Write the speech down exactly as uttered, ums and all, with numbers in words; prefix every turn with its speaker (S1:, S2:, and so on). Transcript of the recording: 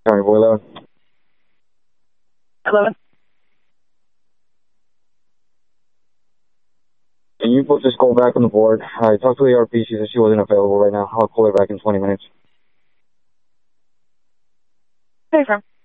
S1: Sorry, boy, eleven.
S2: eleven.
S1: Can you put this call back on the board? I talked to the R P. She said she wasn't available right now. I'll call her back in twenty minutes.
S2: Okay, from.